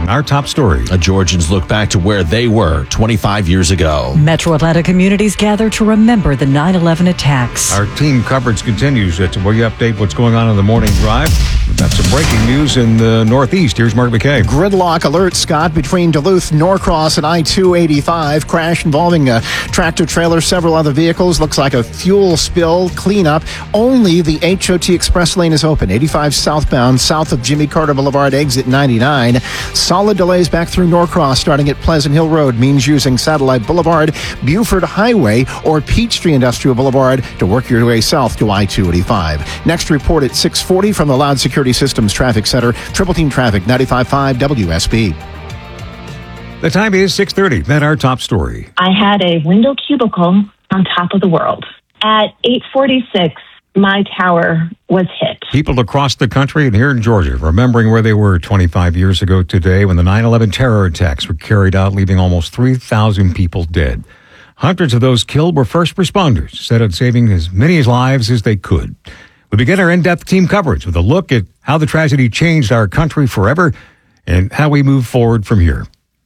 Our top story. Georgians look back to where they were 25 years ago. Metro Atlanta communities gather to remember the 9/11 attacks. Our team coverage continues. It's where you update what's going on in the morning drive. We've got some breaking news in the Northeast. Here's Mark McKay. Gridlock alert, Scott, between Duluth, Norcross, and I-285. Crash involving a tractor trailer, several other vehicles. Looks like a fuel spill. Cleanup. Only the HOT Express lane is open. 85 southbound, south of Jimmy Carter Boulevard, exit 99. Solid delays back through Norcross, starting at Pleasant Hill Road. Means using Satellite Boulevard, Buford Highway, or Peachtree Industrial Boulevard to work your way south to I-285. Next report at 6:40 from the Loud Security Systems Traffic Center. Triple Team Traffic, 95.5 WSB. The time is 6:30. Then our top story. I had a window cubicle on top of the world. At 8:46, my tower was hit. People across the country and here in Georgia remembering where they were 25 years ago today when the 9/11 terror attacks were carried out, leaving almost 3,000 people dead. Hundreds of those killed were first responders, set on saving as many lives as they could. We begin our in-depth team coverage with a look at how the tragedy changed our country forever and how we move forward from here.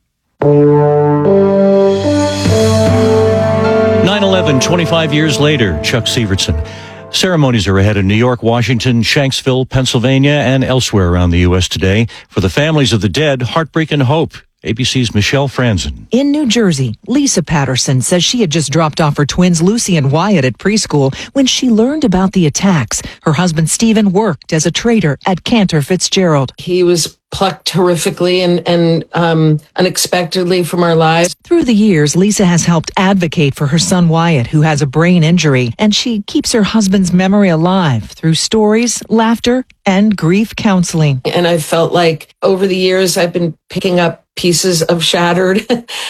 9/11, 25 years later, Chuck Sievertson. Ceremonies are ahead in New York, Washington, Shanksville, Pennsylvania, and elsewhere around the U.S. today. For the families of the dead, heartbreak and hope. ABC's Michelle Franzen. In New Jersey, Lisa Patterson says she had just dropped off her twins Lucy and Wyatt at preschool when she learned about the attacks. Her husband Stephen worked as a trader at Cantor Fitzgerald. He was plucked horrifically and unexpectedly from our lives. Through the years, Lisa has helped advocate for her son Wyatt, who has a brain injury, and she keeps her husband's memory alive through stories, laughter, and grief counseling. And I felt like over the years, I've been picking up pieces of shattered,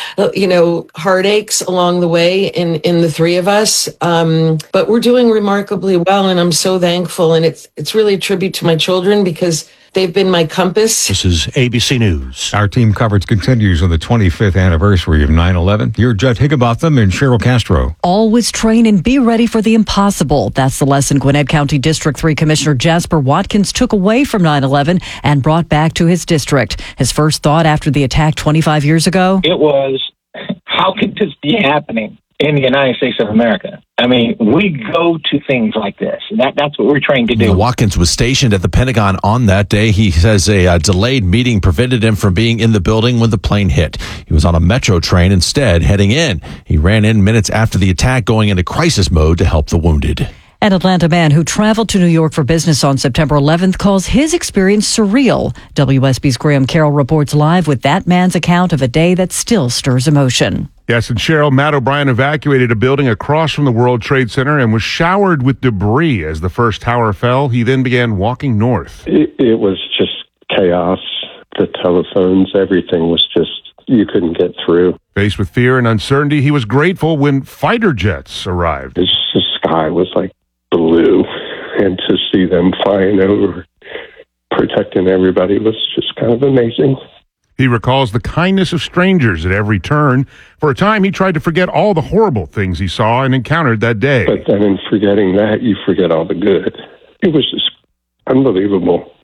heartaches along the way in the three of us. But we're doing remarkably well, and I'm so thankful. And it's really a tribute to my children because they've been my compass. This is ABC News. Our team coverage continues on the 25th anniversary of 9/11. Here's Judd Higginbotham and Cheryl Castro. Always train and be ready for the impossible. That's the lesson Gwinnett County District 3 Commissioner Jasper Watkins took away from 9/11 and brought back to his district. His first thought after the attack 25 years ago? It was, how could this be happening in the United States of America? I mean, we go to things like this. That's what we're trained to do. Watkins was stationed at the Pentagon on that day. He says a delayed meeting prevented him from being in the building when the plane hit. He was on a metro train instead, heading in. He ran in minutes after the attack, going into crisis mode to help the wounded. An Atlanta man who traveled to New York for business on September 11th calls his experience surreal. WSB's Graham Carroll reports live with that man's account of a day that still stirs emotion. Yes, and Cheryl, Matt O'Brien evacuated a building across from the World Trade Center and was showered with debris as the first tower fell. He then began walking north. It was just chaos. The telephones, everything was just, you couldn't get through. Faced with fear and uncertainty, he was grateful when fighter jets arrived. The sky was like blue, and to see them flying over, protecting everybody was just kind of amazing. He recalls the kindness of strangers at every turn. For a time, he tried to forget all the horrible things he saw and encountered that day. But then in forgetting that, you forget all the good. It was just unbelievable.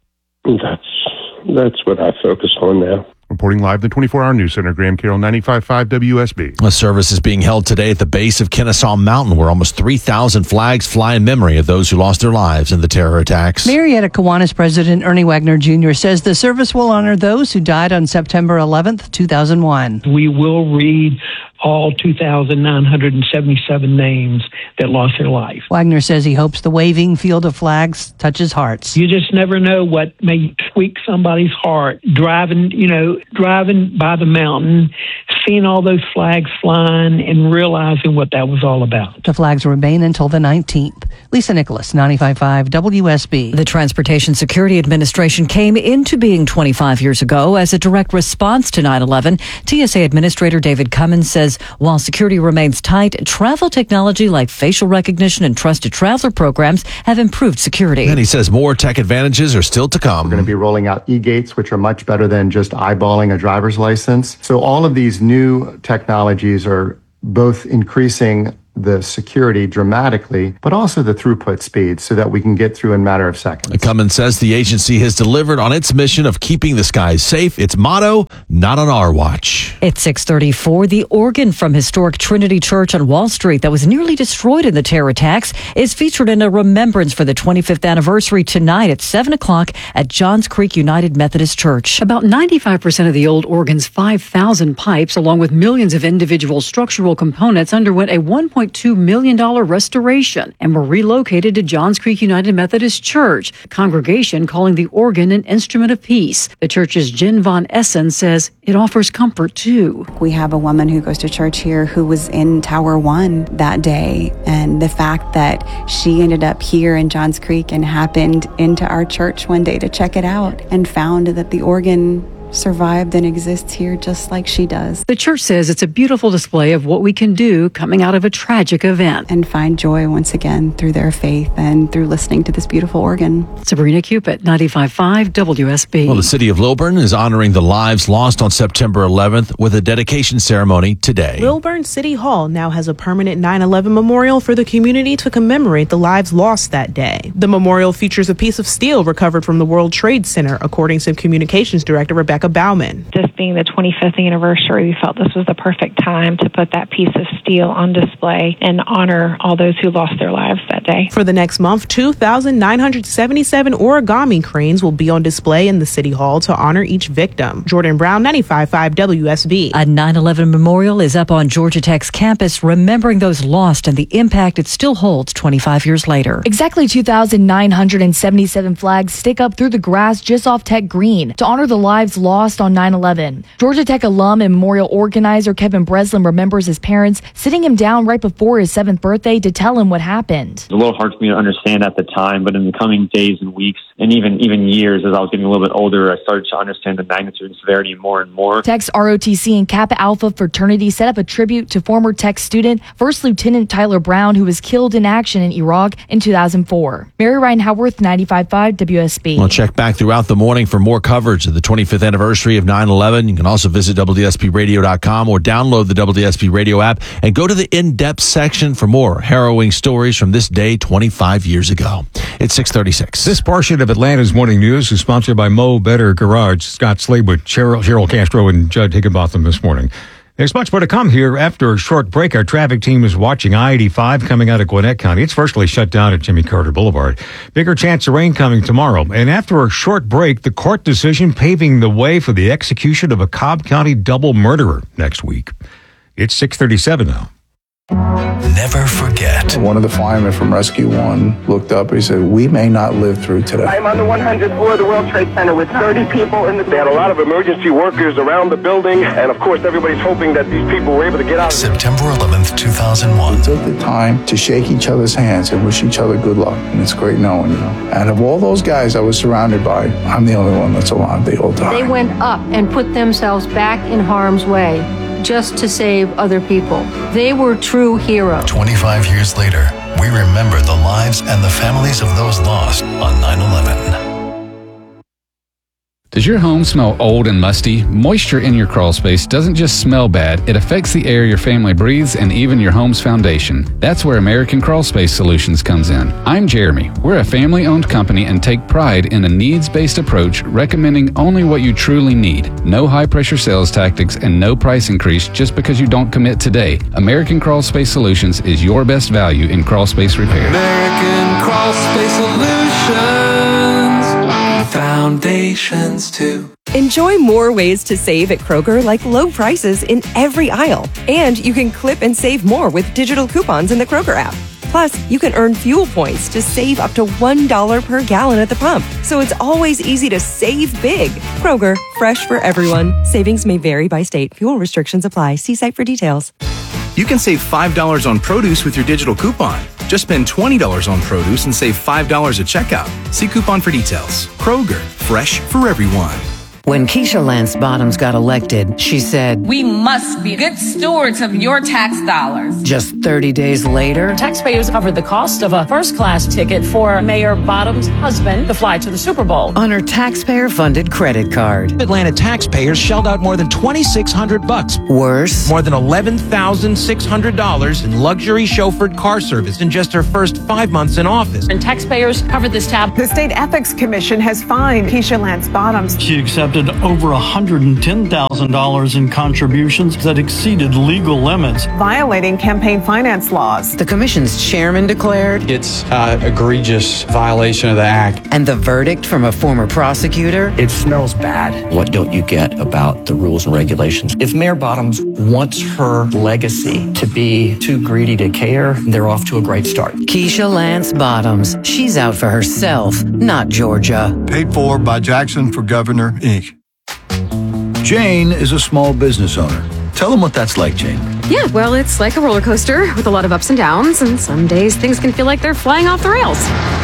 That's what I focus on now. Reporting live the 24-hour news center, Graham Carroll, 95.5 WSB. A service is being held today at the base of Kennesaw Mountain, where almost 3,000 flags fly in memory of those who lost their lives in the terror attacks. Marietta Kiwanis President Ernie Wagner Jr. says the service will honor those who died on September 11th, 2001. We will read all 2,977 names that lost their life. Wagner says he hopes the waving field of flags touches hearts. You just never know what may tweak somebody's heart. Driving by the mountain, seeing all those flags flying and realizing what that was all about. The flags remain until the 19th. Lisa Nicholas, 95.5 WSB. The Transportation Security Administration came into being 25 years ago as a direct response to 9/11. TSA Administrator David Cummins says while security remains tight, travel technology like facial recognition and trusted traveler programs have improved security. And he says more tech advantages are still to come. We're going to be rolling out e-gates, which are much better than just eyeballing a driver's license. So all of these new technologies are both increasing the security dramatically, but also the throughput speed so that we can get through in a matter of seconds. Cummins says the agency has delivered on its mission of keeping the skies safe. Its motto, not on our watch. It's 6:34. The organ from historic Trinity Church on Wall Street that was nearly destroyed in the terror attacks is featured in a remembrance for the 25th anniversary tonight at 7 o'clock at Johns Creek United Methodist Church. About 95% of the old organ's 5,000 pipes, along with millions of individual structural components, underwent a $1.2 million restoration and were relocated to Johns Creek United Methodist Church, the congregation calling the organ an instrument of peace. The church's Jen Von Essen says it offers comfort too. We have a woman who goes to church here who was in Tower 1 that day, and the fact that she ended up here in Johns Creek and happened into our church one day to check it out and found that the organ survived and exists here just like she does. The church says it's a beautiful display of what we can do coming out of a tragic event. And find joy once again through their faith and through listening to this beautiful organ. Sabrina Cupid, 95.5 WSB. Well, the city of Lilburn is honoring the lives lost on September 11th with a dedication ceremony today. Lilburn City Hall now has a permanent 9/11 memorial for the community to commemorate the lives lost that day. The memorial features a piece of steel recovered from the World Trade Center, according to Communications Director Rebecca Bauman. This being the 25th anniversary, we felt this was the perfect time to put that piece of steel on display and honor all those who lost their lives that day. For the next month, 2,977 origami cranes will be on display in the City Hall to honor each victim. Jordan Brown, 95.5 WSB. A 9/11 memorial is up on Georgia Tech's campus, remembering those lost and the impact it still holds 25 years later. Exactly 2,977 flags stick up through the grass just off Tech Green to honor the lives lost on 9/11. Georgia Tech alum and memorial organizer Kevin Breslin remembers his parents sitting him down right before his 7th birthday to tell him what happened. It's a little hard for me to understand at the time, but in the coming days and weeks and even years as I was getting a little bit older, I started to understand the magnitude and severity more and more. Tech's ROTC and Kappa Alpha fraternity set up a tribute to former Tech student First Lieutenant Tyler Brown, who was killed in action in Iraq in 2004. Mary Ryan Howarth, 95.5 WSB. Well, check back throughout the morning for more coverage of the 25th anniversary of 9/11. You can also visit WSBRadio.com or download the WSB Radio app and go to the in-depth section for more harrowing stories from this day 25 years ago. It's 6:36. This portion of Atlanta's Morning News is sponsored by Mo Better Garage. Scott Slade with Cheryl Castro and Judd Higginbotham this morning. There's much more to come here. After a short break, our traffic team is watching I-85 coming out of Gwinnett County. It's virtually shut down at Jimmy Carter Boulevard. Bigger chance of rain coming tomorrow. And after a short break, the court decision paving the way for the execution of a Cobb County double murderer next week. It's 6:37 now. Never forget. One of the firemen from Rescue 1 looked up and he said, "We may not live through today." I'm on the 100th floor of the World Trade Center with 30 people in the building. They had a lot of emergency workers around the building, and of course everybody's hoping that these people were able to get out. September 11th, 2001. We took the time to shake each other's hands and wish each other good luck, and it's great knowing, And of all those guys I was surrounded by, I'm the only one that's alive the whole time. They went up and put themselves back in harm's way just to save other people. They were true heroes. 25 years later, we remember the lives and the families of those lost on 9/11. Does your home smell old and musty? Moisture in your crawl space doesn't just smell bad, it affects the air your family breathes and even your home's foundation. That's where American Crawl Space Solutions comes in. I'm Jeremy. We're a family-owned company and take pride in a needs-based approach, recommending only what you truly need. No high-pressure sales tactics and no price increase just because you don't commit today. American Crawl Space Solutions is your best value in crawl space repair. American Crawl Space Solutions. Foundations too. Enjoy more ways to save at Kroger, like low prices in every aisle. And you can clip and save more with digital coupons in the Kroger app. Plus, you can earn fuel points to save up to $1 per gallon at the pump. So it's always easy to save big. Kroger, fresh for everyone. Savings may vary by state. Fuel restrictions apply. See site for details. You can save $5 on produce with your digital coupon. Just spend $20 on produce and save $5 at checkout. See coupon for details. Kroger, fresh for everyone. When Keisha Lance Bottoms got elected, she said, "We must be good stewards of your tax dollars." Just 30 days later, taxpayers covered the cost of a first-class ticket for Mayor Bottoms' husband to fly to the Super Bowl on her taxpayer-funded credit card. Atlanta taxpayers shelled out more than $2,600. Worse, more than $11,600 in luxury chauffeured car service in just her first 5 months in office. And taxpayers covered this tab. The State Ethics Commission has fined Keisha Lance Bottoms. She accepted over $110,000 in contributions that exceeded legal limits, violating campaign finance laws. The commission's chairman declared it's an egregious violation of the act. And the verdict from a former prosecutor? It smells bad. What don't you get about the rules and regulations? If Mayor Bottoms wants her legacy to be too greedy to care, they're off to a great start. Keisha Lance Bottoms. She's out for herself, not Georgia. Paid for by Jackson for Governor, Inc. Jane is a small business owner. Tell them what that's like, Jane. Yeah, well, it's like a roller coaster with a lot of ups and downs, and some days things can feel like they're flying off the rails.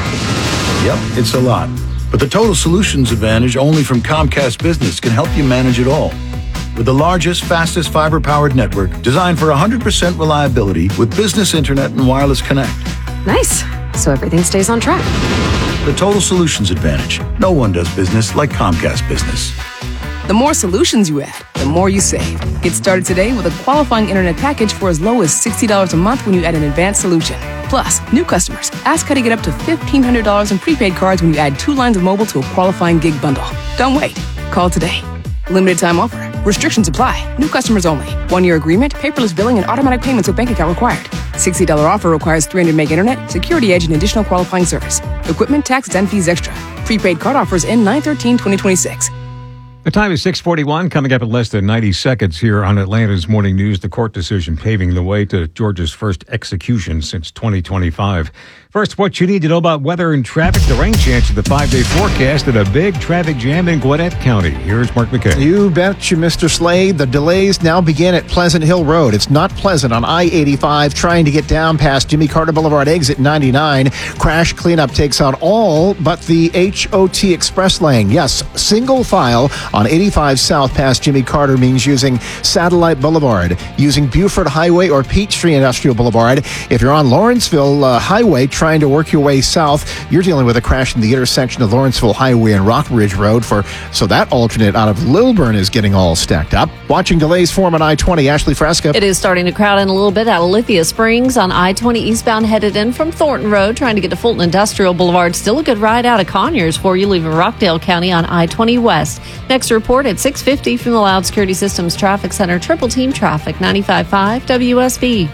Yep, it's a lot. But the Total Solutions Advantage only from Comcast Business can help you manage it all. With the largest, fastest fiber-powered network designed for 100% reliability with business internet and wireless connect. Nice. So everything stays on track. The Total Solutions Advantage. No one does business like Comcast Business. The more solutions you add, the more you save. Get started today with a qualifying internet package for as low as $60 a month when you add an advanced solution. Plus, new customers, ask how to get up to $1,500 in prepaid cards when you add 2 lines of mobile to a qualifying gig bundle. Don't wait. Call today. Limited time offer. Restrictions apply. New customers only. 1-year agreement, paperless billing, and automatic payments with bank account required. $60 offer requires 300 meg internet, security edge, and additional qualifying service. Equipment, taxes, and fees extra. Prepaid card offers end 9/13/2026. The time is 6:41. Coming up in less than 90 seconds here on Atlanta's Morning News, the court decision paving the way to Georgia's first execution since 2025. First, what you need to know about weather and traffic, the rain chance of the 5-day forecast, and a big traffic jam in Gwinnett County. Here's Mark McKay. You betcha, Mr. Slade. The delays now begin at Pleasant Hill Road. It's not pleasant on I-85 trying to get down past Jimmy Carter Boulevard exit 99. Crash cleanup takes out all but the HOT Express lane. Yes, single file on 85 south past Jimmy Carter means using Satellite Boulevard, using Buford Highway or Peachtree Industrial Boulevard. If you're on Lawrenceville Highway trying to work your way south, you're dealing with a crash in the intersection of Lawrenceville Highway and Rockbridge Road. So that alternate out of Lilburn is getting all stacked up. Watching delays form on I-20. Ashley Fresca. It is starting to crowd in a little bit out of Lithia Springs on I-20 eastbound, headed in from Thornton Road, trying to get to Fulton Industrial Boulevard. Still a good ride out of Conyers for you, leaving Rockdale County on I-20 west. Next report at 6:50 from the Loud Security Systems Traffic Center. Triple Team Traffic, 95.5 WSB.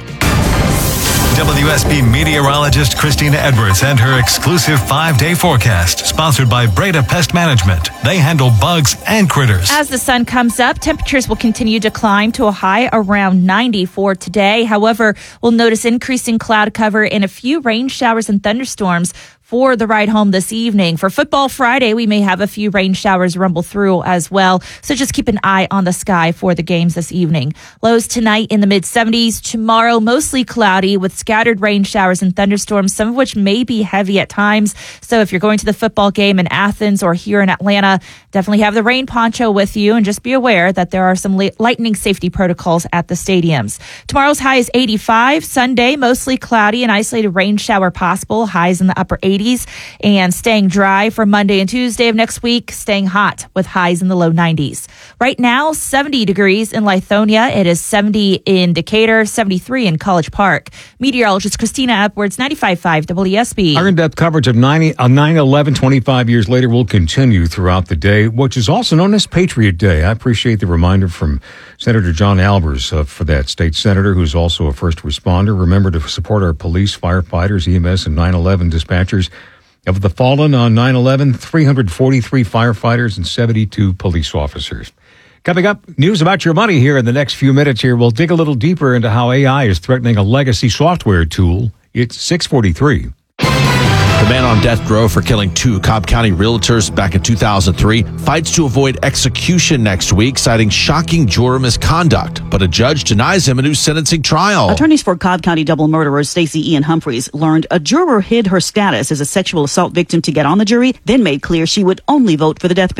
WSB meteorologist Christina Edwards and her exclusive 5-day forecast, sponsored by Breda Pest Management. They handle bugs and critters. As the sun comes up, temperatures will continue to climb to a high around 90 for today. However, we'll notice increasing cloud cover and a few rain showers and thunderstorms for the ride home this evening. For Football Friday, we may have a few rain showers rumble through as well. So just keep an eye on the sky for the games this evening. Lows tonight in the mid-70s. Tomorrow, mostly cloudy with scattered rain showers and thunderstorms, some of which may be heavy at times. So if you're going to the football game in Athens or here in Atlanta, definitely have the rain poncho with you, and just be aware that there are some lightning safety protocols at the stadiums. Tomorrow's high is 85. Sunday, mostly cloudy and isolated rain shower possible. Highs in the upper 80s. And staying dry for Monday and Tuesday of next week, staying hot with highs in the low 90s. Right now, 70 degrees in Lithonia. It is 70 in Decatur, 73 in College Park. Meteorologist Christina Edwards, 95.5 WSB. Our in-depth coverage of 9/11 25 years later will continue throughout the day, which is also known as Patriot Day. I appreciate the reminder from Senator John Albers for that state senator, who's also a first responder. Remember to support our police, firefighters, EMS, and 9/11 dispatchers. Of the fallen on 9/11, 343 firefighters and 72 police officers. Coming up, news about your money here in the next few minutes here. We'll dig a little deeper into how AI is threatening a legacy software tool. It's 6:43. The man on death row for killing 2 Cobb County realtors back in 2003 fights to avoid execution next week, citing shocking juror misconduct. But a judge denies him a new sentencing trial. Attorneys for Cobb County double murderer Stacey Ian Humphreys learned a juror hid her status as a sexual assault victim to get on the jury, then made clear she would only vote for the death penalty.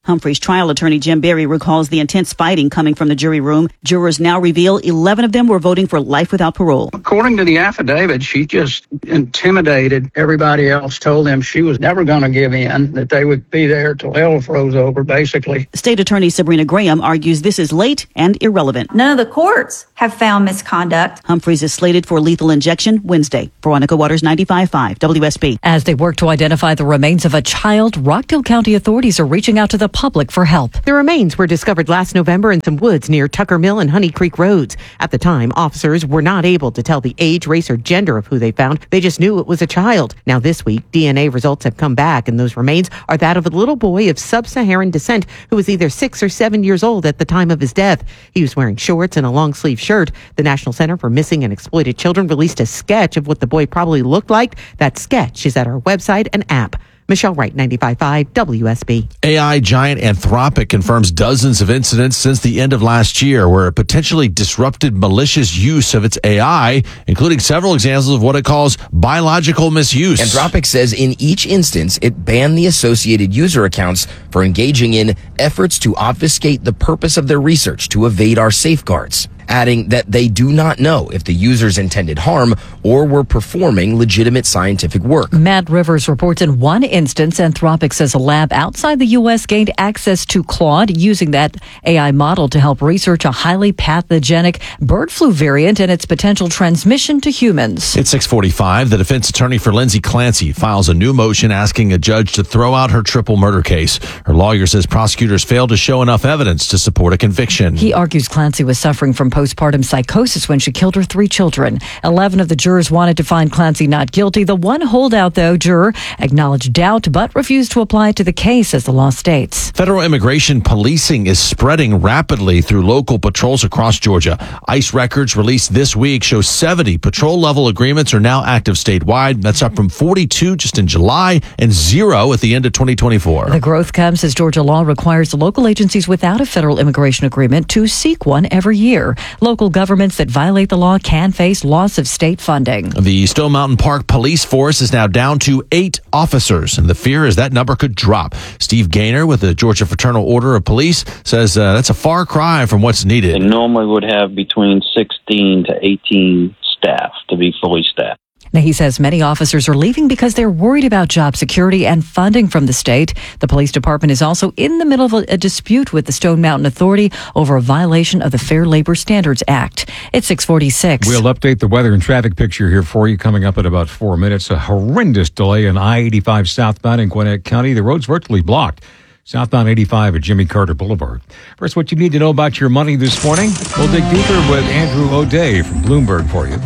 Humphrey's trial attorney Jim Berry recalls the intense fighting coming from the jury room. Jurors now reveal 11 of them were voting for life without parole. According to the affidavit, she just intimidated everybody else, told them she was never going to give in, that they would be there till hell froze over, basically. State Attorney Sabrina Graham argues this is late and irrelevant. None of the courts have found misconduct. Humphreys is slated for lethal injection Wednesday. Veronica Waters, 95.5 WSB. As they work to identify the remains of a child, Rockdale County authorities are reaching out to the public for help. The remains were discovered last November in some woods near Tucker Mill and Honey Creek Roads. At the time, officers were not able to tell the age, race, or gender of who they found. They just knew it was a child. Now this week, DNA results have come back, and those remains are that of a little boy of sub-Saharan descent who was either 6 or 7 years old at the time of his death. He was wearing shorts and a long-sleeve shirt. The National Center for Missing and Exploited Children released a sketch of what the boy probably looked like. That sketch is at our website and app. Michelle Wright, 95.5 WSB. AI giant Anthropic confirms dozens of incidents since the end of last year where it potentially disrupted malicious use of its AI, including several examples of what it calls biological misuse. Anthropic says in each instance, it banned the associated user accounts for engaging in efforts to obfuscate the purpose of their research to evade our safeguards, adding that they do not know if the users intended harm or were performing legitimate scientific work. Matt Rivers reports in one instance, Anthropic says a lab outside the U.S. gained access to Claude using that AI model to help research a highly pathogenic bird flu variant and its potential transmission to humans. It's 6:45. The defense attorney for Lindsay Clancy files a new motion asking a judge to throw out her triple murder case. Her lawyer says prosecutors failed to show enough evidence to support a conviction. He argues Clancy was suffering from postpartum psychosis when she killed her 3 children. 11 of the jurors wanted to find Clancy not guilty. The one holdout, though, juror acknowledged doubt but refused to apply to the case, as the law states. Federal immigration policing is spreading rapidly through local patrols across Georgia. ICE records released this week show 70 patrol-level agreements are now active statewide. That's up from 42 just in July and 0 at the end of 2024. The growth comes as Georgia law requires local agencies without a federal immigration agreement to seek one every year. Local governments that violate the law can face loss of state funding. The Stone Mountain Park police force is now down to 8 officers, and the fear is that number could drop. Steve Gaynor with the Georgia Fraternal Order of Police says that's a far cry from what's needed. They normally would have between 16 to 18 staff to be fully staffed. Now, he says many officers are leaving because they're worried about job security and funding from the state. The police department is also in the middle of a dispute with the Stone Mountain Authority over a violation of the Fair Labor Standards Act. It's 6:46. We'll update the weather and traffic picture here for you coming up in about 4 minutes. A horrendous delay in I-85 southbound in Gwinnett County. The road's virtually blocked. Southbound 85 at Jimmy Carter Boulevard. First, what you need to know about your money this morning. We'll dig deeper with Andrew O'Day from Bloomberg for you.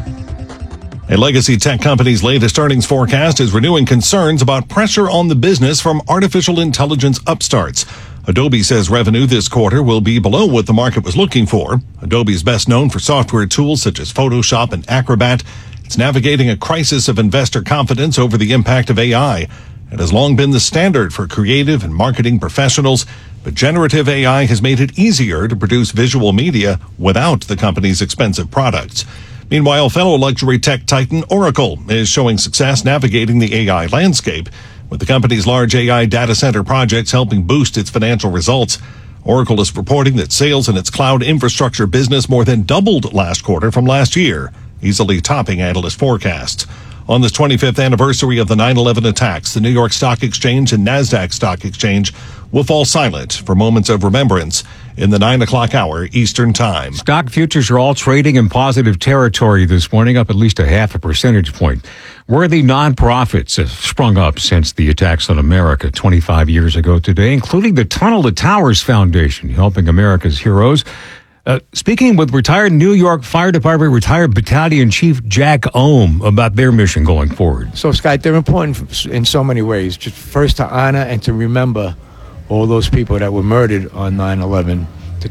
A legacy tech company's latest earnings forecast is renewing concerns about pressure on the business from artificial intelligence upstarts. Adobe says revenue this quarter will be below what the market was looking for. Adobe is best known for software tools such as Photoshop and Acrobat. It's navigating a crisis of investor confidence over the impact of AI. It has long been the standard for creative and marketing professionals, but generative AI has made it easier to produce visual media without the company's expensive products. Meanwhile, fellow luxury tech titan Oracle is showing success navigating the AI landscape, with the company's large AI data center projects helping boost its financial results. Oracle is reporting that sales in its cloud infrastructure business more than doubled last quarter from last year, easily topping analyst forecasts. On this 25th anniversary of the 9/11 attacks, the New York Stock Exchange and NASDAQ Stock Exchange will fall silent for moments of remembrance in the 9 o'clock hour Eastern Time. Stock futures are all trading in positive territory this morning, up at least 0.5 percentage point. Worthy nonprofits have sprung up since the attacks on America 25 years ago today, including the Tunnel to Towers Foundation, helping America's heroes. Speaking with retired New York Fire Department retired Battalion Chief Jack Ohm about their mission going forward. So, Scott, they're important in so many ways. Just first to honor and to remember all those people that were murdered on 9/11, the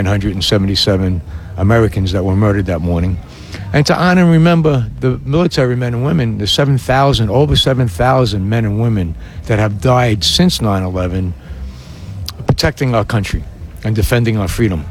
2,977 Americans that were murdered that morning. And to honor and remember the military men and women, the 7,000, over 7,000 men and women that have died since 9/11, protecting our country and defending our freedom.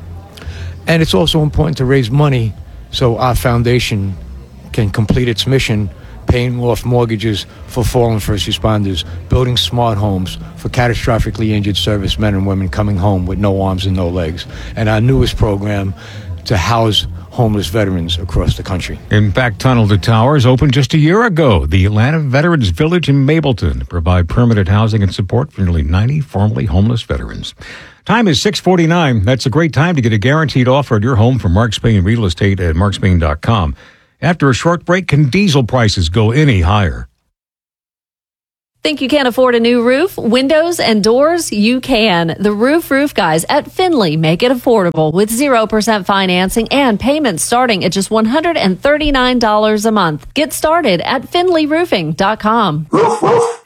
And it's also important to raise money so our foundation can complete its mission paying off mortgages for fallen first responders, building smart homes for catastrophically injured servicemen and women coming home with no arms and no legs, and our newest program to house homeless veterans across the country. Impact Tunnel to Towers opened just a year ago. The Atlanta Veterans Village in Mableton to provide permanent housing and support for nearly 90 formerly homeless veterans. Time is 6:49. That's a great time to get a guaranteed offer at your home from Mark Spain Real Estate at markspain.com. After a short break, can diesel prices go any higher? Think you can't afford a new roof, windows, and doors? You can. The Roof Guys at Finley make it affordable with 0% financing and payments starting at just $139 a month. Get started at finleyroofing.com.